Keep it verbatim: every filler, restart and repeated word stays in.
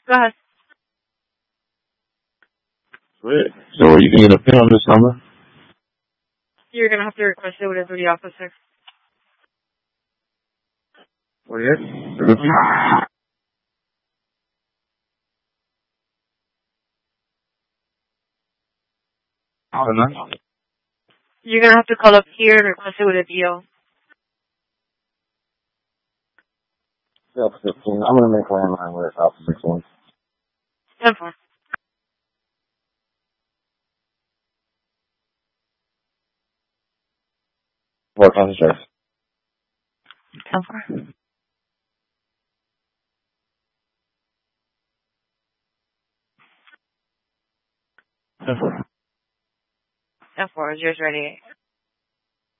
Go ahead. Sweet. So you can get a pin on this number? You're gonna have to request it with a duty officer. What is it? You're gonna have to call up here and request it with a D O. Yeah, fifteen. I'm gonna make landline with Alpha six one. ten four. What concentrate? ten four. ten four. ten four is yours ready.